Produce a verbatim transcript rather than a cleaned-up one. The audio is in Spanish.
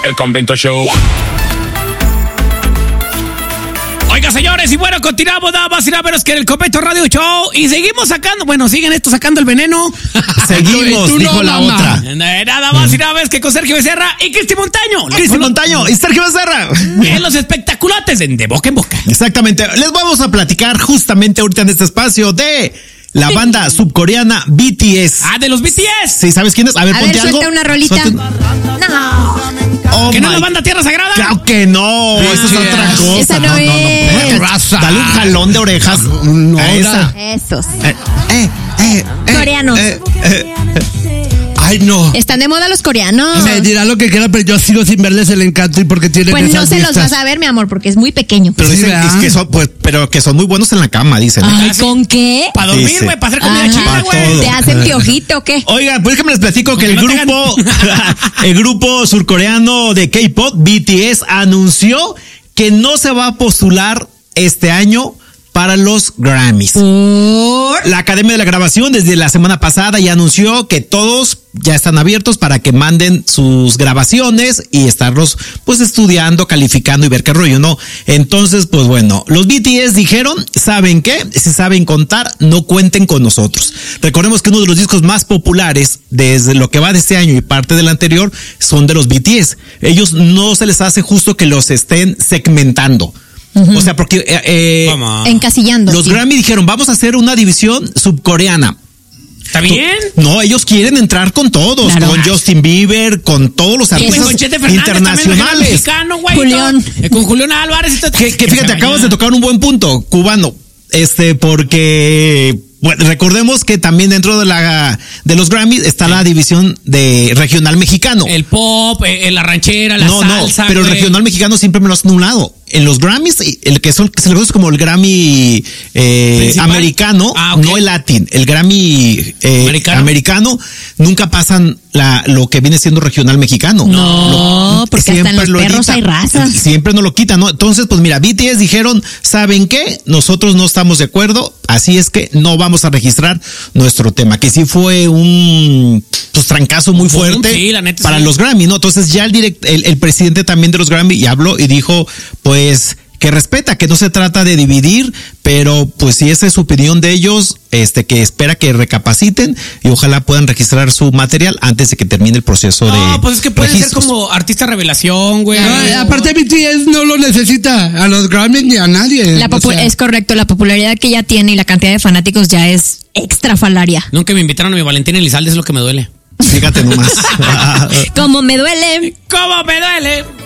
El Completo Show. Oiga, señores, y bueno, continuamos nada más y nada menos que en el Completo Radio Show. Y seguimos sacando, bueno, siguen estos sacando el veneno. Seguimos, dijo no, la mamá. otra. Nada más y nada menos que con Sergio Becerra y Cristi Montaño. Cristi Montaño y Sergio Becerra. En los espectaculates de boca en boca. Exactamente. Les vamos a platicar justamente ahorita en este espacio de la banda subcoreana B T S. Ah, de los B T S. Sí, ¿sabes quién es? A ver, a ponte ver, algo. Suelta una rolita. Suelta... No. Oh, ¿Que no es la banda Tierra Sagrada? Claro que no. Esa es otra cosa. Esa no, no es. No, no. Dale un jalón de orejas. No, a esa. Esos. Eh, eh, eh, Coreanos. Eh, eh, eh. Ay, no. Están de moda los coreanos. Me dirá lo que quiera, pero yo sigo sin verles el encanto y porque tienen Pues esas no se vistas. los vas a ver, mi amor, porque es muy pequeño. Pero Sí, dicen ¿verdad? que son, pues, pero que son muy buenos en la cama, dicen. Ay, ¿con qué? Para dormir, Dice. güey, para hacer comida Ajá. china, Pa' güey. todo. ¿Te hacen piojito o qué? Oigan, pues déjenme les platico que Porque el no te grupo, el grupo surcoreano de K-pop, B T S, anunció que no se va a postular este año para los Grammys. ¿Por? La Academia de la Grabación desde la semana pasada ya anunció que todos ya están abiertos para que manden sus grabaciones y estarlos pues estudiando, calificando y ver qué rollo, ¿no? Entonces, pues bueno, los B T S dijeron, ¿saben qué? Si saben contar, no cuenten con nosotros. Recordemos que uno de los discos más populares desde lo que va de este año y parte del anterior son de los B T S. Ellos no se les hace justo que los estén segmentando. Uh-huh. O sea, porque eh, eh, encasillando. los sí. Grammy dijeron, vamos a hacer una división subcoreana. ¿Está bien? No, ellos quieren entrar con todos, Claro. con Justin Bieber, con todos los Sí, artistas con Chete Fernández, internacionales. Mexicano, güey, Julián. todo. Eh, con Julián Álvarez. Y todo. Que, que fíjate, acabas de tocar un buen punto, cubano. Este, porque bueno, recordemos que también dentro de la de los Grammys está sí. la división de regional mexicano. El pop, eh, la ranchera, la no, salsa. No, pero güey. el regional mexicano siempre me lo has anulado. En los Grammys, el que son, que se le conoce como el Grammy eh, americano, ah, okay. no el latín, el Grammy eh, ¿Americano? americano, nunca pasan la, lo que viene siendo regional mexicano. No, lo, porque hasta en los perros edita, hay razas. Siempre no lo quitan, ¿no? Entonces, pues mira, B T S dijeron, ¿saben qué? Nosotros no estamos de acuerdo, así es que no vamos a registrar nuestro tema, que sí fue un pues, trancazo muy fuerte sí, la neta, para sí. los Grammy, ¿no? Entonces ya el, direct, el, el presidente también de los Grammy y habló y dijo, pues, Pues que respeta, que no se trata de dividir, pero pues si esa es su opinión de ellos, este que espera que recapaciten y ojalá puedan registrar su material antes de que termine el proceso no, de No, pues es que puede registros. ser como artista revelación, güey. No, aparte B T S no lo necesita a los Grammys ni a nadie. La popu- o sea, es correcto, la popularidad que ya tiene y la cantidad de fanáticos ya es extrafalaria. Nunca me invitaron a mi Valentín Elizalde, es lo que me duele. Fíjate nomás. Como me duele. ¿Cómo me duele?